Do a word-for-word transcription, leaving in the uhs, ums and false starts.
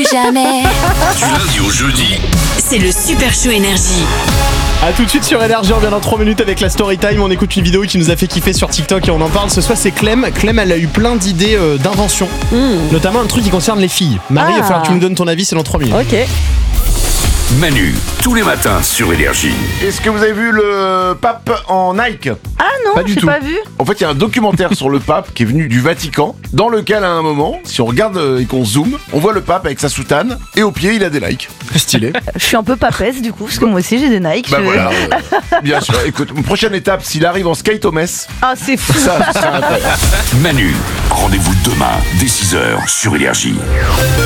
plus jamais. Du lundi au jeudi. C'est le Super Show Énergie. A tout de suite sur Énergie, on revient dans trois minutes avec la story time. On écoute une vidéo qui nous a fait kiffer sur TikTok et on en parle. Ce soir c'est Clem. Clem, elle a eu plein d'idées euh, d'inventions, mm. notamment un truc qui concerne les filles. Marie, ah. il va falloir que tu nous donnes ton avis, c'est dans trois minutes. Ok. Manu, tous les matins sur Énergie. Est-ce que vous avez vu le pape en Nike ? Ah non, pas du j'ai tout. pas vu. En fait, il y a un documentaire sur le pape qui est venu du Vatican, dans lequel à un moment, si on regarde et qu'on zoome, on voit le pape avec sa soutane et au pied, il a des Nike. Stylé. Je suis un peu papesse du coup, parce que moi aussi j'ai des Nike. Bah je... voilà. Euh, bien sûr. Écoute, prochaine étape, s'il arrive en skate au Metz. Ah, c'est fou. Ça, ça serait incroyable. Manu, rendez-vous demain dès six heures sur Énergie.